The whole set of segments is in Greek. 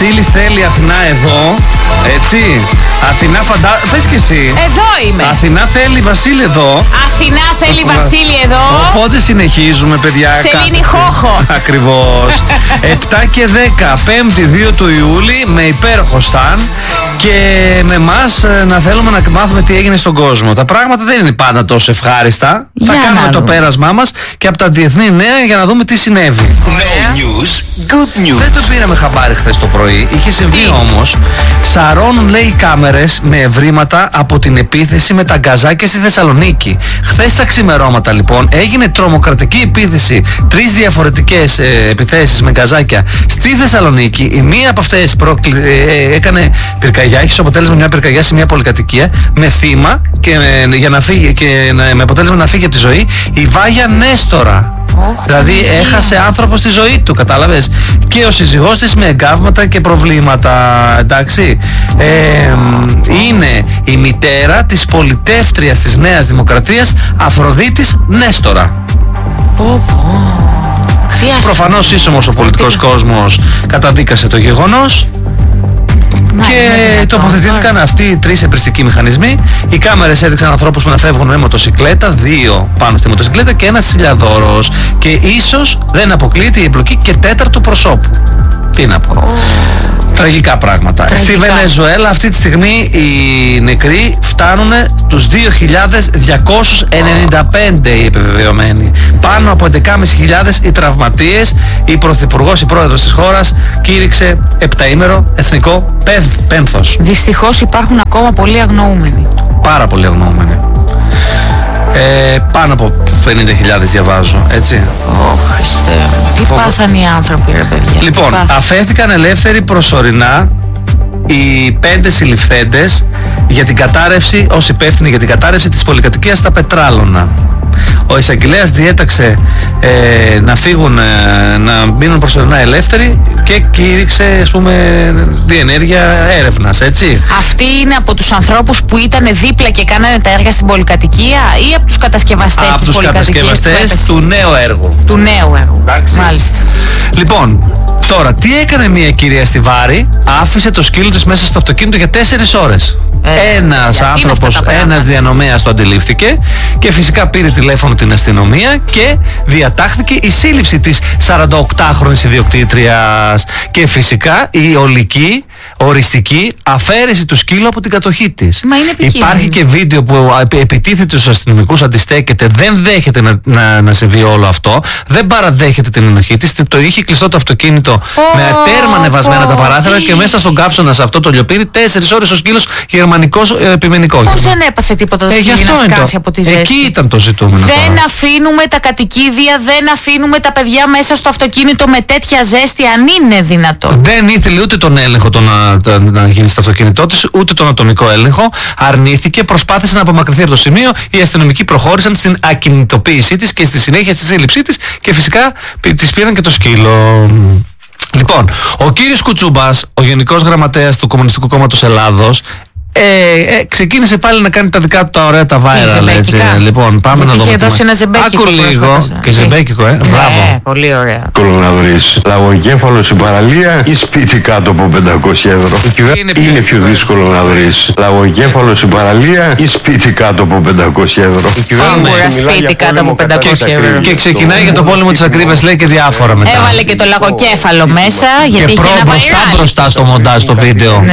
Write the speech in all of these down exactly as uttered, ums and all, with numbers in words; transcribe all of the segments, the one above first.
Βασίλης θέλει Αθηνά εδώ. Έτσι. Αθηνά φαντά... Πες και εσύ. Εδώ είμαι. Αθηνά θέλει Βασίλη εδώ. Αθηνά θέλει Βασίλη εδώ. Οπότε συνεχίζουμε, παιδιά. Σελήνη Χόχο. Ακριβώς. επτά και δέκα, πέμπτη δύο του Ιούλη, με υπέροχο σταν και με εμάς να θέλουμε να μάθουμε τι έγινε στον κόσμο. Τα πράγματα δεν είναι πάντα τόσο ευχάριστα. Για θα κάνουμε να το δούμε. πέρασμά μας και από τα διεθνή νέα για να δούμε τι συνέβη. No news, good news. Δεν το πήραμε χαμπάρι χθες το πρωί. Είχε συμβεί όμως. Σαρώνουν, λέει, οι κάμερες με ευρήματα από την επίθεση με τα γκαζάκια στη Θεσσαλονίκη. Χθες τα ξημερώματα, λοιπόν, έγινε τρομοκρατική επίθεση. Τρεις διαφορετικές ε, επιθέσεις με γκαζάκια στη Θεσσαλονίκη. Η μία από αυτές προκλη... ε, έκανε πυρκαγιά. Έχει ως αποτέλεσμα μια πυρκαγιά σε μια πολυκατοικία με θύμα και, ε, για να φύγει, και ε, με αποτέλεσμα να φύγει από τη ζωή η Βάγια Νέστορα. Oh, δηλαδή έχασε άνθρωπο στη ζωή του, κατάλαβες. Και ο σύζυγός της με εγκάβματα και προβλήματα. Εντάξει. Ε, είναι η μητέρα της πολιτεύτριας της Νέας Δημοκρατίας, Αφροδίτης Νέστορα. Πω, πω. Προφανώς ίσομος ο πολιτικός κόσμος καταδίκασε το γεγονός. Μα, και τοποθετήθηκαν αυτοί οι τρεις εμπριστικοί μηχανισμοί. Οι κάμερες έδειξαν ανθρώπους που να φεύγουν με μοτοσυκλέτα, δύο πάνω στη μοτοσυκλέτα και ένας σιλιαδόρος. Και ίσως δεν αποκλείεται η εμπλοκή και τέταρτου προσώπου. Τι να πω. Oh. Τραγικά πράγματα. Τραγικά. Στη Βενεζουέλα αυτή τη στιγμή οι νεκροί φτάνουν τους δύο χιλιάδες διακόσιους ενενήντα πέντε οι επιβεβαιωμένοι. Πάνω από έντεκα χιλιάδες πεντακόσιοι οι τραυματίες. Η πρωθυπουργός, η πρόεδρος της χώρας κήρυξε επταήμερο εθνικό πένθος. Δυστυχώς υπάρχουν ακόμα πολλοί αγνοούμενοι. Πάρα πολλοί αγνοούμενοι. Ε, πάνω από πενήντα χιλιάδες διαβάζω, έτσι. Ω, Χριστέ. Τι πάθαν οι άνθρωποι, ρε παιδιά. Λοιπόν, αφέθηκαν ελεύθεροι προσωρινά οι πέντε συλληφθέντες για την κατάρρευση, ως υπεύθυνοι για την κατάρρευση της πολυκατοικίας στα Πετράλωνα. Ο εισαγγελέας διέταξε ε, να φύγουν, ε, να μείνουν προσωρινά ελεύθεροι και κήρυξε, ας πούμε, διενέργεια έρευνας, έτσι. Αυτοί είναι από τους ανθρώπους που ήταν δίπλα και κάνανε τα έργα στην πολυκατοικία ή από τους κατασκευαστές από της τους πολυκατοικίας? κατασκευαστές του νέου έργου. Του νέου έργου. Εντάξει. Μάλιστα. Λοιπόν, τώρα, τι έκανε μια κυρία στη Βάρη? Άφησε το σκύλο της μέσα στο αυτοκίνητο για τέσσερις ώρες. Ε, ένας άνθρωπος, ένας διανομέας το αντιλήφθηκε και φυσικά πήρε τηλέφωνο την αστυνομία και διατάχθηκε η σύλληψη της σαρανταοκτάχρονης ιδιοκτήτριας και φυσικά η ολική οριστική αφαίρεση του σκύλου από την κατοχή της. Μα είναι επικίνδυνο. Υπάρχει και βίντεο που επιτίθεται στους αστυνομικούς, αντιστέκεται, δεν δέχεται να, να, να συμβεί όλο αυτό, δεν παραδέχεται την ενοχή της, το είχε κλειστό το αυτοκίνητο oh, με τέρμα ανεβασμένα oh, τα παράθυρα oh. και μέσα στον καύσωνα σε αυτό το λιοπύρι τέσσερις ώρες ο σκύλος γερμανικός ε, επιμενικό. Πώς δεν έπαθε τίποτα το σκύλο ε, να σκάσει από τη ζέστη? Εκεί ήταν το ζητούμενο. Δεν τώρα. αφήνουμε τα κατοικίδια, δεν αφήνουμε τα παιδιά μέσα στο αυτοκίνητο με τέτοια ζέστη, αν είναι δυνατόν. Δεν ήθελε ούτε τον έλεγχο το να, το, να γίνει στο αυτοκίνητό της, ούτε τον ατομικό έλεγχο. Αρνήθηκε, προσπάθησε να απομακρυνθεί από το σημείο. Οι αστυνομικοί προχώρησαν στην ακινητοποίησή της και στη συνέχεια στη σύλληψή της και φυσικά της πήραν και το σκύλο. Λοιπόν, ο κύριος Κουτσούμπας, ο Γενικός Γραμματέας του Κομμουνιστικού Κόμματος Ελλάδος, Ε, ε, ξεκίνησε πάλι να κάνει τα δικά του τα ωραία τα viral, έτσι. Λοιπόν, πάμε να δούμε. Είχε δώσει ένα ζεμπέκικο. Άκου λίγο. Και ζεμπέκικο, ε. Μπράβο. Ναι, πολύ ωραία. Εύκολο να βρεις λαγοκέφαλο στην παραλία ή σπίτι κάτω από πεντακόσια ευρώ. Είναι, είναι πιο δύσκολο να βρεις λαγοκέφαλο στην παραλία ή σπίτι κάτω από πεντακόσια ευρώ. Σίγουρα σπίτι κάτω από πεντακόσια ευρώ. Και ξεκινάει για το πόλεμο της ακρίβειας, λέει, και διάφορα μετά. Έβαλε και το λαγοκέφαλο μέσα, γιατί είχε ένα μπροστά μπροστά στο μοντάζ το βίντεο.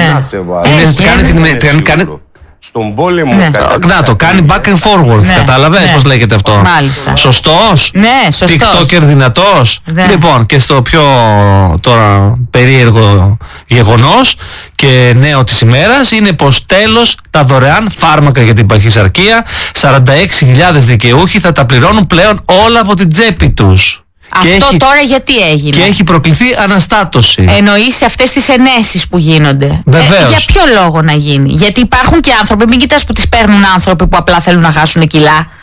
Κάνει... Στον πόλεμο ναι. Να το κάνει back and forward, ναι. Κατάλαβες, ναι. Πώς λέγεται αυτό? Μάλιστα. Σωστός? Ναι, σωστός. TikToker δυνατός, ναι. Λοιπόν, και στο πιο τώρα περίεργο γεγονός και νέο της ημέρας είναι πως τέλος τα δωρεάν φάρμακα για την παχυσαρκία, σαράντα έξι χιλιάδες δικαιούχοι θα τα πληρώνουν πλέον όλα από την τσέπη τους. Αυτό έχει, τώρα γιατί έγινε? Και έχει προκληθεί αναστάτωση. Εννοείς σε αυτές τις ενέσεις που γίνονται. Βεβαίως. Ε, για ποιο λόγο να γίνει? Γιατί υπάρχουν και άνθρωποι, μην κοιτάς που τις παίρνουν άνθρωποι που απλά θέλουν να χάσουν κιλά.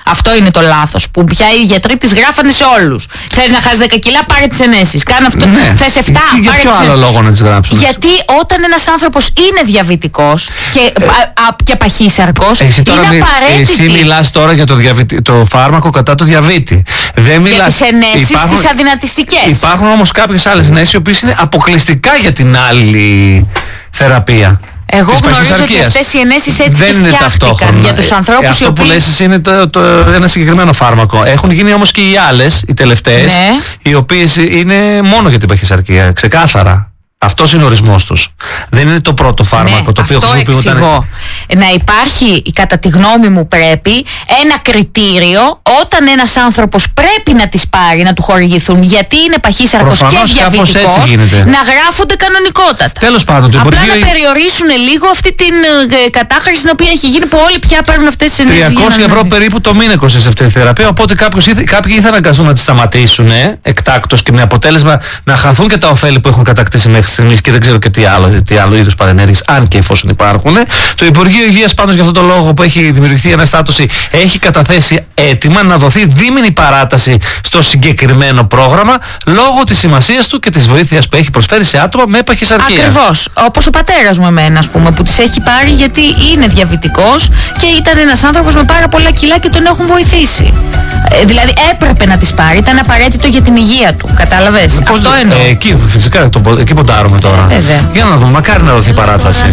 Αυτό είναι το λάθος. Που πια οι γιατροί τις γράφανε σε όλους. Θες να χάσεις δέκα κιλά, πάρε τις ενέσεις. Κάνε αυτό. Ναι. Θες επτά, Για πάρε ποιο τις άλλο ενέσεις. λόγο να τις γράψουν? Γιατί όταν ένας άνθρωπος είναι διαβητικός και, Ε, α, α, και παχύσαρκος, Εσύ τώρα είναι μι- απαραίτητη. εσύ μιλάς τώρα για το, διαβητι... το φάρμακο κατά το διαβήτη. Δεν Για μιλάς... τις ενέσεις, Υπάρχουν... τις αδυνατιστικές. Υπάρχουν όμως κάποιες άλλες ενέσεις οι οποίες είναι αποκλειστικά για την άλλη θεραπεία. Εγώ της γνωρίζω ότι παχυσαρκίας. αυτές οι ενέσεις έτσι δεν και είναι φτιάχτηκαν ταυτόχρονα. για τους ανθρώπους Ε, οι αυτό που οποίοι... λες εσύ είναι το, το, ένα συγκεκριμένο φάρμακο. Έχουν γίνει όμως και οι άλλες, οι τελευταίες, Ναι. οι οποίες είναι μόνο για την παχυσαρκία. Ξεκάθαρα. Αυτός είναι ο ορισμός τους. Δεν είναι το πρώτο φάρμακο Ναι, το οποίο αυτό χρησιμοποιούνταν. εξηγώ. Να υπάρχει, κατά τη γνώμη μου πρέπει, ένα κριτήριο όταν ένας άνθρωπος πρέπει να τις πάρει, να του χορηγηθούν, γιατί είναι παχύσαρκος και Προφανώς κάπως διαβητικός, έτσι γίνεται. να γράφονται κανονικότατα. Τέλος πάντων, το Απλά Υπουργείο... να περιορίσουν λίγο αυτή την ε, κατάχρηση την οποία έχει γίνει, που όλοι πια παίρνουν αυτές τις ενέσεις. τριακόσια ευρώ περίπου το μήνα κοστίζει αυτή τη θεραπεία. Οπότε κάποιος, ήθε- κάποιοι ή θα αναγκαστούν να τη σταματήσουν ε, εκτάκτως και με αποτέλεσμα να χαθούν και τα ωφέλη που έχουν κατακτήσει μέχρι στιγμής και δεν ξέρω και τι άλλο, τι άλλο είδους παρενέργειες, αν και εφόσον υπάρχουν. Το Υπουργείο Υγείας πάντως για αυτόν τον λόγο που έχει δημιουργηθεί η αναστάτωση έχει καταθέσει έτοιμα να δοθεί δίμηνη παράταση στο συγκεκριμένο πρόγραμμα λόγω της σημασίας του και της βοήθειας που έχει προσφέρει σε άτομα με παχυσαρκία. Ακριβώς. Όπως ο πατέρας μου εμένα, ας πούμε, που τις έχει πάρει γιατί είναι διαβητικός και ήταν ένας άνθρωπος με πάρα πολλά κιλά και τον έχουν βοηθήσει. Ε, δηλαδή έπρεπε να τις πάρει, ήταν απαραίτητο για την υγεία του. Κατάλαβες. Αυτό εννοώ. Ε, εκεί φυσικά, το, εκεί ποντάρουμε τώρα. Βέβαια. Για να δούμε, μακάρι να δοθεί παράταση.